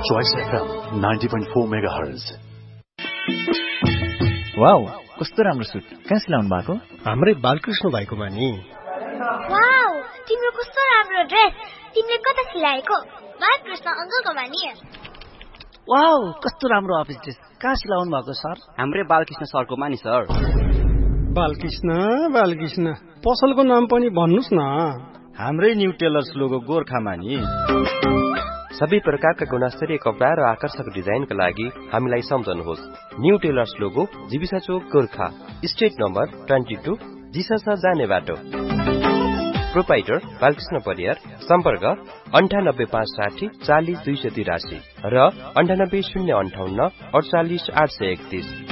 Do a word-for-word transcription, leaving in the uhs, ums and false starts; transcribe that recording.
Choice F M ninety point four megahertz. Wow, कस्तो राम्रो suit. कहाँ सिलाउनु भएको? हाम्रै बालकृष्ण भाइकोमा नि। वाउ, तिम्रो कस्तो राम्रो ड्रेस। तिमीले कता सिलाएको? बालकृष्ण अंकलकोमा नि। वाउ, कस्तो राम्रो अफिस ड्रेस। कहाँ सिलाउनु भएको सर? हाम्रै बालकृष्ण सरकोमा नि सर। बालकृष्ण बालकृष्ण पसलको नाम पनि भन्नुस् न। हाम्रै न्यू टेलर्स लोगो गोरखामा नि। सबै प्रकारका गुणस्तरीय कपडा र आकर्षक डिजाइनका लागि हामीलाई सम्झनुहोस्। न्यू टेलर्स लोगो जीविसा चोक गोरखा, स्ट्रिट नम्बर बाइस, जिसस जाने बाटो। प्रोपाइटर बालकृष्ण परियार। सम्पर्क अन्ठानब्बे पाँच साठी चालिस दुई सय तिरासी र अन्ठानब्बे शून्य अन्ठाउन्न अडचालिस आठ सय एकतीस।